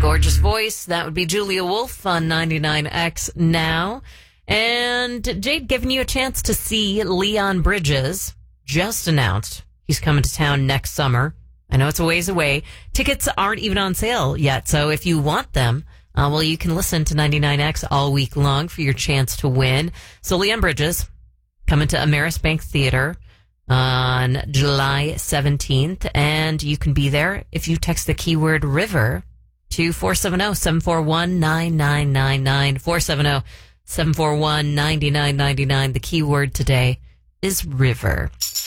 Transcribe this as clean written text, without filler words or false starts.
gorgeous voice. That would be Julia Wolf on 99X Now. And Jade, giving you a chance to see Leon Bridges. Just announced he's coming to town next summer. I know it's a ways away. Tickets aren't even on sale yet, so if you want them, well, you can listen to 99X all week long for your chance to win. So Leon Bridges coming to Ameris Bank Theater on July 17th, and you can be there if you text the keyword river to 470-741-9999, 470-741-9999. The keyword today is river.